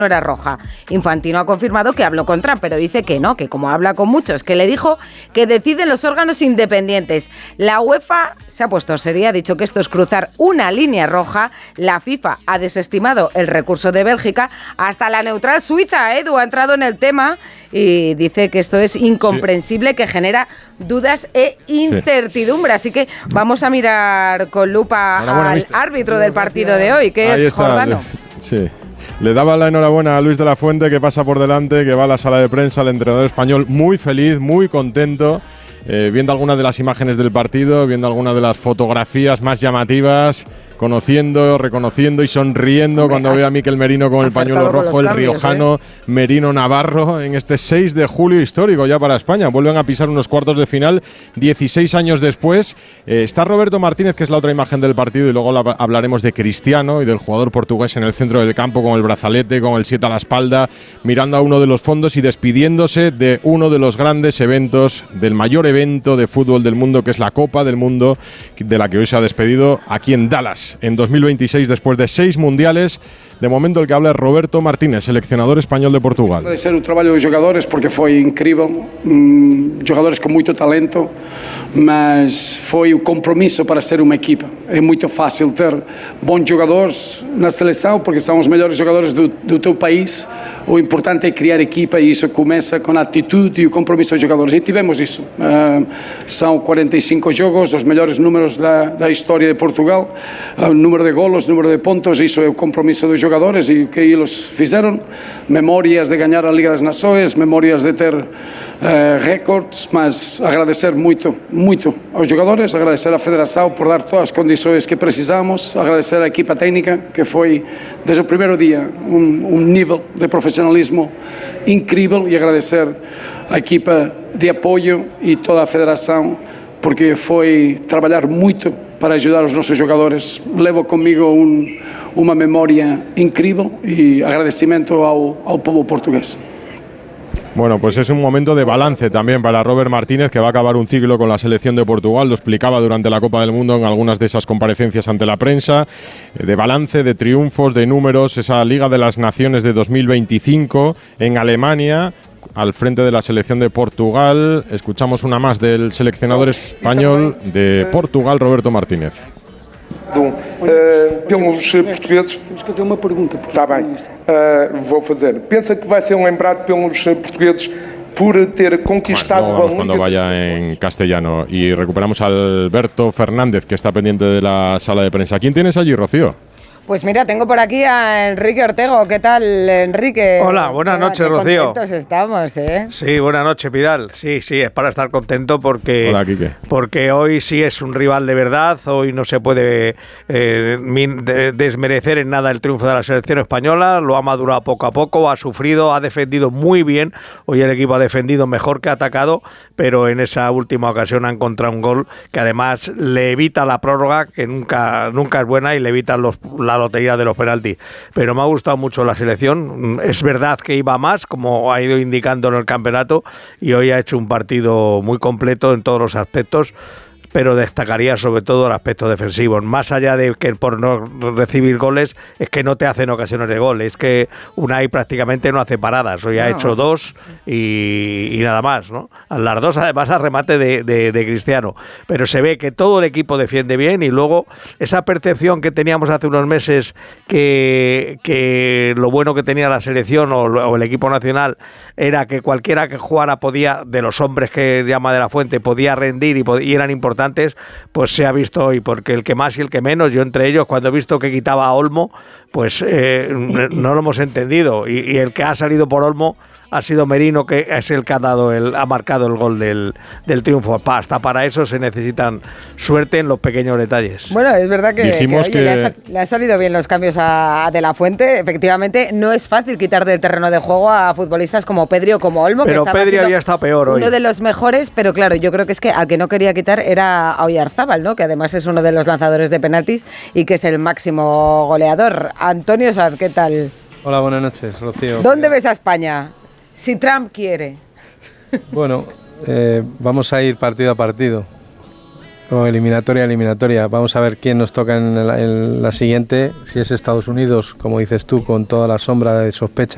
no era roja. Infantino ha confirmado que habló con Trump, pero dice que no, que como habla con muchos, que le dijo que deciden los órganos independientes. La UEFA se ha puesto seria, ha dicho que esto es cruzar una línea roja. La FIFA ha desestimado el recurso de Bélgica. Hasta la neutral suiza, Edu, ha entrado en el tema y dice que esto es incomprensible, que genera dudas e incertidumbre. Así que vamos a mirar con lupa al árbitro del partido de hoy, que es Jordano. Sí. Le daba la enhorabuena a Luis de la Fuente, que pasa por delante, que va a la sala de prensa, el entrenador español muy feliz, muy contento, viendo algunas de las imágenes del partido, viendo algunas de las fotografías más llamativas, conociendo, reconociendo y sonriendo cuando ve a Mikel Merino con el pañuelo rojo, el riojano Merino Navarro, en este 6 de julio histórico ya para España. Vuelven a pisar unos cuartos de final 16 años después. Está Roberto Martínez, que es la otra imagen del partido, y luego hablaremos de Cristiano y del jugador portugués en el centro del campo con el brazalete, con el 7 a la espalda, mirando a uno de los fondos y despidiéndose de uno de los grandes eventos, del mayor evento de fútbol del mundo, que es la Copa del Mundo, de la que hoy se ha despedido aquí en Dallas en 2026, después de 6 mundiales. De momento el que habla es Roberto Martínez, seleccionador español de Portugal. Agradecer o trabalho dos jogadores, porque foi incrível, jogadores com muito talento, mas foi o compromisso para ser uma equipa. É muito fácil ter bons jogadores na seleção, porque são os melhores jogadores do teu país. O importante é criar equipa, e isso começa com a atitude e o compromisso dos jogadores. E tivemos isso. São 45 jogos, os melhores números da história de Portugal, o número de golos, o número de pontos, isso é o compromisso dos jogadores e o que eles fizeram. Memórias de ganhar a Liga das Nações, memórias de ter recordes, mas agradecer muito, muito aos jogadores, agradecer à Federação por dar todas as condições que precisamos, agradecer à equipa técnica, que foi, desde o primeiro dia, nível de profissionalismo incrível, e agradecer à equipa de apoio e toda a Federação, porque foi trabalhar muito para ajudar os nossos jogadores. Levo comigo uma memória incrível e agradecimento ao povo portugués. Bueno, pues es un momento de balance también para Robert Martínez, que va a acabar un ciclo con la selección de Portugal. Lo explicaba durante la Copa del Mundo en algunas de esas comparecencias ante la prensa, de balance, de triunfos, de números, esa Liga de las Naciones de 2025 en Alemania, al frente de la selección de Portugal. Escuchamos una más del seleccionador español de Portugal, Roberto Martínez. Pelos portugueses. Vamos fazer uma pergunta. Está bem, vou fazer. Pensa que vai ser lembrado pelos portugueses por ter conquistado... Bueno, vamos cuando vaya en castellano. Y recuperamos a Alberto Fernández, que está pendiente de la sala de prensa. ¿Quién tienes allí, Rocío? Pues mira, tengo por aquí a Enrique Ortego. ¿Qué tal, Enrique? Hola, buenas noches, Rocío. Contentos estamos, ¿eh? Sí, buenas noches, Pidal. Sí, es para estar contento porque... Hola, Quique. Porque hoy sí es un rival de verdad. Hoy no se puede desmerecer en nada el triunfo de la selección española. Lo ha madurado poco a poco, ha sufrido, ha defendido muy bien. Hoy el equipo ha defendido mejor que ha atacado, pero en esa última ocasión ha encontrado un gol que además le evita la prórroga, que nunca es buena, y le evita la lotería de los penaltis. Pero me ha gustado mucho la selección. Es verdad que iba más, como ha ido indicando en el campeonato, y hoy ha hecho un partido muy completo en todos los aspectos, pero destacaría sobre todo el aspecto defensivo. Más allá de que por no recibir goles, es que no te hacen ocasiones de gol. Es que Unai prácticamente no hace paradas. Hoy ha hecho 2 y nada más, ¿no? Las 2 además a remate de Cristiano. Pero se ve que todo el equipo defiende bien, y luego esa percepción que teníamos hace unos meses que lo bueno que tenía la selección o el equipo nacional era que cualquiera que jugara podía, de los hombres que llama de la Fuente, podía rendir y eran importantes, pues se ha visto hoy, porque el que más y el que menos, yo entre ellos, cuando he visto que quitaba a Olmo, pues no lo hemos entendido, y el que ha salido por Olmo ha sido Merino, que es el que ha marcado el gol del triunfo. Hasta para eso se necesitan suerte en los pequeños detalles. Bueno, es verdad que le ha salido bien los cambios a De la Fuente. Efectivamente, no es fácil quitar del terreno de juego a futbolistas como Pedri o como Olmo, pero que Pedri había estado peor hoy. Uno de los mejores, pero claro, yo creo que es que al que no quería quitar era a Oyarzábal, ¿no? Que además es uno de los lanzadores de penaltis y que es el máximo goleador. Antonio Sanz, ¿qué tal? Hola, buenas noches, Rocío. ¿Dónde ves a España? Si Trump quiere. Bueno, vamos a ir partido a partido, o eliminatoria a eliminatoria. Vamos a ver quién nos toca en la siguiente. Si es Estados Unidos, como dices tú, con toda la sombra de sospecha